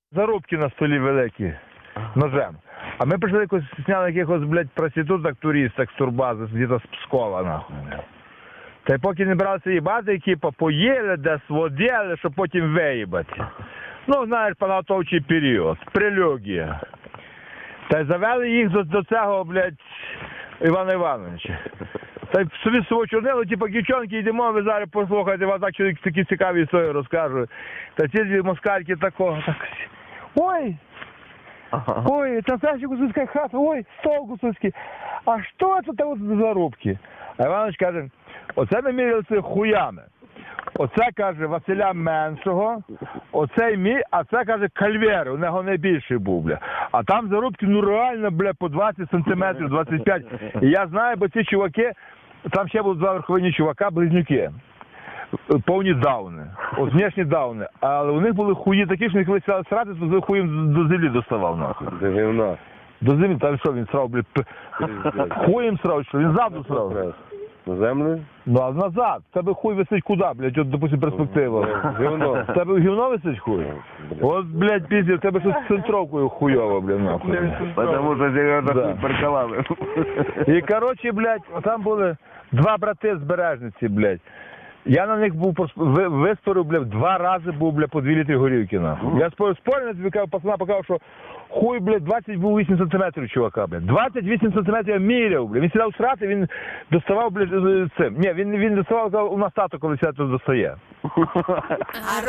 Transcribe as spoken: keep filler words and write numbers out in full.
Зарубки на столі великі, ножем. А ми прийшли якось, сняли якихось, блядь, проституток туристок з турбази, где-то з Пскова, нахуй. Та й поки не бралися їбати, екіпа поїли, десь водили, щоб потім виїбати. Ну, знаєш, підготовчий період, прелюдія. Та й завели їх до, до цього, блядь, Івана Івановича. Та й собі свого чорнило, типу, дівчонки, йдемо, ви зараз послухайте, вам так чоловік такі цікаві історії розкажу. Та ці дві москальки такого, так, ой, ой, це наша гусарська хата, ой, стол гусарський, а що це там за зарубки? А Іванович каже, оце ми мірялися хуями. Оце, каже, Василя Меншого, оцей мій, а це, каже, Кальвєр, у нього найбільший був, бля. А там зарубки, ну реально, бля, по двадцять сантиметрів, двадцять п'ять. І я знаю, бо ці чуваки, там ще були два верховні чувака, близнюки. Повні дауни, от внешні дауни. Але у них були хуї такі, що вони коли срати, то за хуєм до землі доставав, нахуй. До гівна. До землі, там що, він срав, бля, хуєм срав, що, він ззаду срав. На землю? Ну, а назад. В тебе хуй висить куди, блядь, от, допустим, перспектива. Гівно. В тебе гівно висить хуй? От, блядь, пізді, в тебе щось з центровкою хуйово, блядь, нахуй. Потому що зерна Да. хуй перкалали. І, коротше, блядь, там були два брати з Бережниці, блядь. Я на них був, пос- ви- виспорив, блядь, два рази був, блядь, по дві літри горілки, нахуй. Я спорив, спорив, я тобі кажу, пацана показав, що хуй, блядь, двадцять був вісім сантиметрів, чувака, блядь. двадцять вісім сантиметрів я міряв, блядь. Він сідав срати, він доставав, блядь, цим. Ні, він, він доставав, у нас тато, коли сяде, то достає.